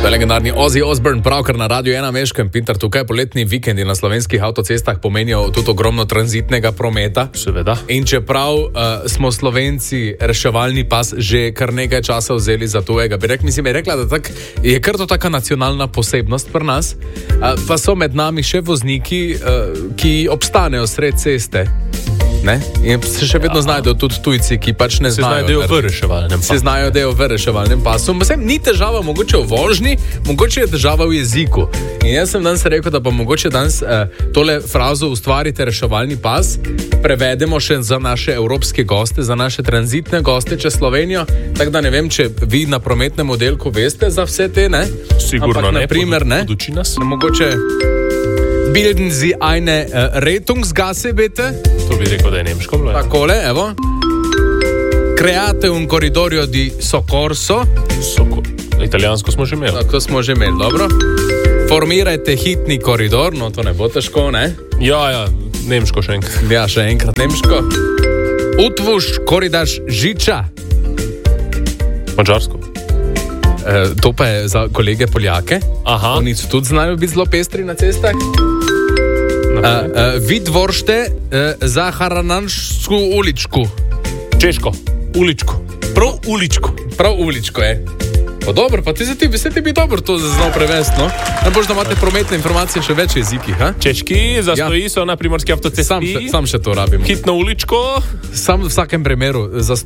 To je legendarni Ozzy Osbourne, pravkar na Radiu 1 Meškem, Pinter, tukaj poletni vikendi na slovenskih avtocestah pomenijo tudi ogromno tranzitnega prometa. Seveda. In čeprav smo Slovenci reševalni pas že kar nekaj časa vzeli za tujega, bi rekla, da je kar to taka nacionalna posebnost pri nas, pa so med nami še vozniki, ki obstanejo sred ceste. Ne? In se še vedno znajdejo tudi tujci, ki pač ne znajo v reševalnem pasu. Ni težava mogoče v vožnji, mogoče je težava v jeziku. In jaz sem danes rekel, da pa mogoče danes tole frazo ustvarite reševalni pas prevedemo še za naše evropske goste, za naše tranzitne goste čez Slovenijo. Tako da ne vem, če vi na prometnem oddelku veste za vse te, ne? Sigurno ne, poduči nas. Mogoče bilden Sie eine Rettungsgasse, bitte? To bi rekel, da je nemško. Takole, evo. Create un corridoio di soccorso. Italijansko smo že imeli. Tako smo že imeli, dobro. Formirajte hitni koridor, no to ne bo težko, ne? Ja, nemško še enkrat. Ja, še enkrat nemško. Utvuš koridaš žiča. Mađarsko. To pa je za kolege Poljake. Aha. Oni so tudi znajo biti zelo pestri na cestah. Vidvoršte za Harananšku uličku. Češko. Uličko. Prav uličko je. Pa dobro, pa vse ti bi dobro to znal prevesti, no? Najbolj, da imate prometne informacije še več jezikih, ha? Češki, zastoji so na primorski avtocesti. Sam še to rabimo. Hitno uličko. Sam v vsakem primeru